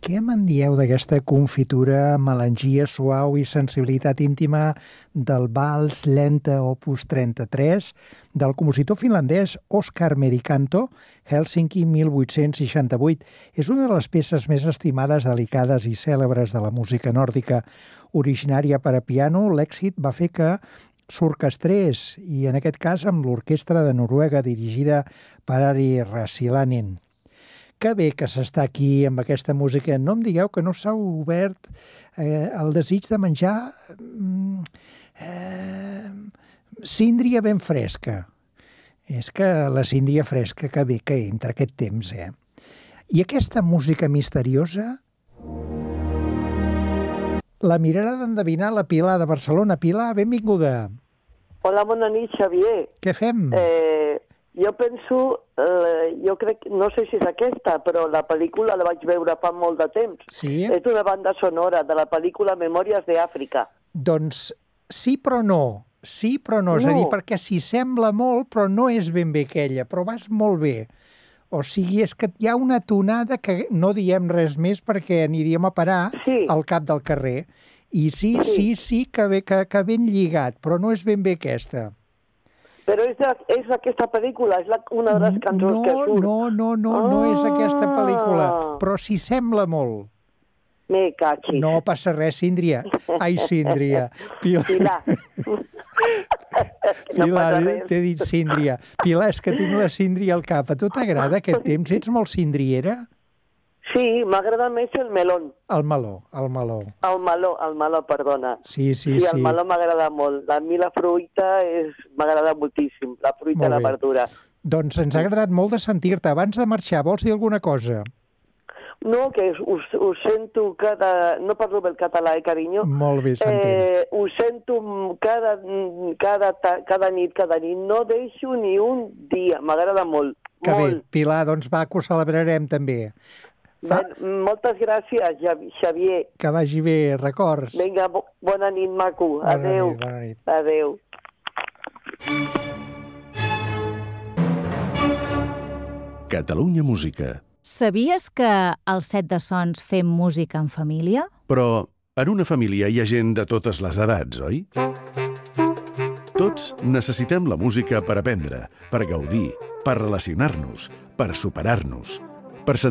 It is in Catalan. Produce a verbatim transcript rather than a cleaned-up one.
Què me'n dieu d'aquesta confitura, melangia suau i sensibilitat íntima del vals lenta opus trenta-tres del compositor finlandès Oscar Merikanto, Hèlsinki mil vuit-cents seixanta-vuit? És una de les peces més estimades, delicades i cèlebres de la música nòrdica. Originària per a piano, l'èxit va fer que s'orquestrés, i en aquest cas amb l'Orquestra de Noruega dirigida per Ari Rasilainen. Que bé que s'està aquí amb aquesta música. No em digueu que no s'ha obert eh, el desig de menjar eh, síndria ben fresca. És que la síndria fresca, que bé que entra aquest temps, eh? I aquesta música misteriosa la mirarà d'endevinar la Pilar de Barcelona. Pilar, benvinguda. Hola, bona nit, Xavier. Què fem? Eh, jo penso, eh, jo crec, no sé si és aquesta, però la pel·lícula la vaig veure fa molt de temps. Sí? És una banda sonora de la pel·lícula Memòries d'Àfrica. Doncs sí, però no. Sí, però no. És a No. dir, perquè s'hi sembla molt, però no és ben bé aquella, però vas molt bé. O sigui, és que hi ha una tonada que no diem res més perquè aniríem a parar Sí. al cap del carrer. I sí, sí, Sí. sí, que, bé, que, que ben lligat, però no és ben bé aquesta. Però és, de, és aquesta pel·lícula, és la, una de les cançons no, que surt. No, no, no, no és aquesta pel·lícula, però s'hi sembla molt. Me cachis. No passa res, Síndria. Ai, Síndria. Pilar. Pilar. No Pilar, passa res. t'he dit Síndria. Pilar, és que tinc la Síndria al cap. A tu t'agrada aquest temps? Ets molt síndriera? Sí, m'agrada més el melón. El meló, el meló. El meló, el meló, perdona. Sí, sí, Sí, sí. el meló m'agrada molt. A mi la fruita és... m'agrada moltíssim, la fruita Molt i la bé. verdura. Doncs ens ha agradat molt de sentir-te. Abans de marxar, vols dir alguna cosa? No, que us, us sento cada... No parlo bé el català, eh, carinyo? Molt bé, s'entén. Eh, us sento cada, cada, ta- cada nit, cada nit. No deixo ni un dia. M'agrada molt. Que bé, molt. Pilar, doncs va, que ho celebrarem també. Fa... Ben, moltes gràcies, Javi- Xavier. Que vagi bé, records. Vinga, bo, bona nit, maco. Bona Adéu. nit, bona nit. Adéu. Catalunya Música. Sabies que al Set de Sons fem música en família? Però en una família hi ha gent de totes les edats, oi? Tots necessitem la música per aprendre, per gaudir, per relacionar-nos, per superar-nos, per